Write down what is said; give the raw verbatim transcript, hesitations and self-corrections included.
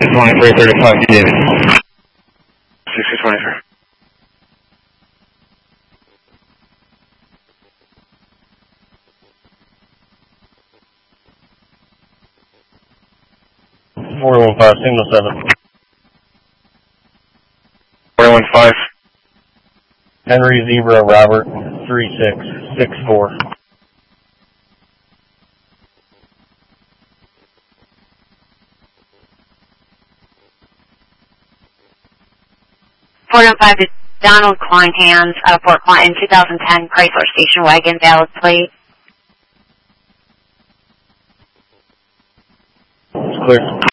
twenty-three thirty-five, you did it. sixty twenty-three. four one five, signal seven. four one five. Henry Zebra Robert, three six six four. four one five to Donald Kleinhans, uh, Fort Clinton, two thousand ten Chrysler station wagon, valid plate. It's clear.